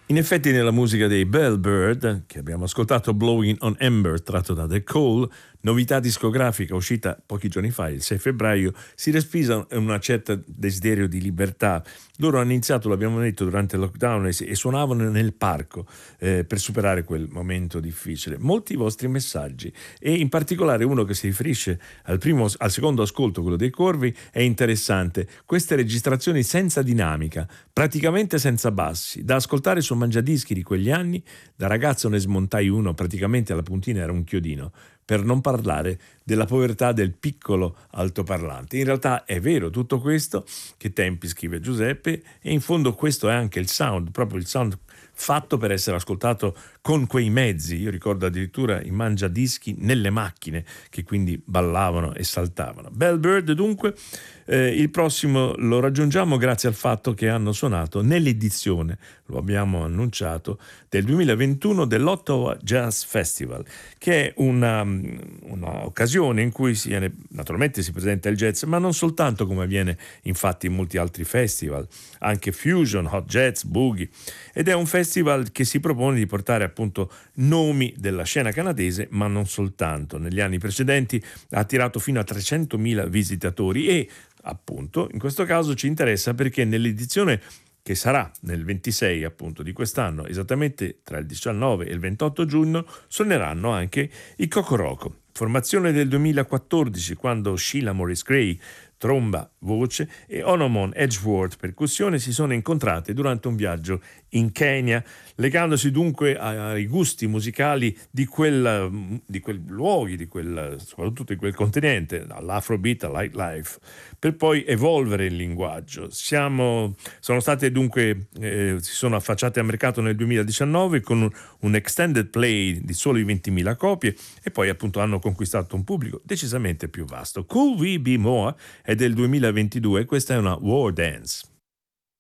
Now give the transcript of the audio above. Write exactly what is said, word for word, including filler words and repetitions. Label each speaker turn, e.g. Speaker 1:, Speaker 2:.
Speaker 1: In effetti nella musica dei Bellbird, che abbiamo ascoltato Blowing on Ember tratto da The Call, novità discografica uscita pochi giorni fa, il sei febbraio, si respira una certa desiderio di libertà. Loro hanno iniziato, l'abbiamo detto, durante il lockdown e, e suonavano nel parco eh, per superare quel momento difficile. Molti vostri messaggi e in particolare uno che si riferisce al, primo, al secondo ascolto, quello dei Corvi, è interessante. Queste registrazioni senza dinamica, praticamente senza bassi, da ascoltare su mangiadischi di quegli anni. Da ragazzo ne smontai uno, praticamente alla puntina era un chiodino, per non parlare della povertà del piccolo altoparlante. In realtà è vero tutto questo, che tempi, scrive Giuseppe, e in fondo questo è anche il sound, proprio il sound fatto per essere ascoltato con quei mezzi. Io ricordo addirittura i mangiadischi nelle macchine, che quindi ballavano e saltavano. Bellbird dunque, eh, il prossimo lo raggiungiamo grazie al fatto che hanno suonato nell'edizione, lo abbiamo annunciato, del duemilaventuno dell'Ottawa Jazz Festival, che è una, una occasione in cui si viene, naturalmente si presenta il jazz, ma non soltanto come avviene infatti in molti altri festival, anche fusion, hot jazz, boogie, ed è un festival che si propone di portare appunto nomi della scena canadese, ma non soltanto. Negli anni precedenti ha attirato fino a trecentomila visitatori e appunto in questo caso ci interessa perché nell'edizione che sarà nel ventisei appunto di quest'anno, esattamente tra il diciannove e il ventotto giugno, suoneranno anche i Cocoroco, formazione del duemilaquattordici, quando Sheila Morris Gray, tromba, voce, e Onomon Edgeworth, percussione, si sono incontrate durante un viaggio in Kenya, legandosi dunque ai gusti musicali di quel, di quel luoghi, di quel, soprattutto di quel continente, dall'Afrobeat al nightlife, per poi evolvere il linguaggio. Siamo, sono state dunque, eh, si sono affacciate al mercato nel duemiladiciannove con un, un extended play di soli ventimila copie e poi appunto hanno conquistato un pubblico decisamente più vasto. Could We Be More è del duemilaventidue, questa è una War Dance.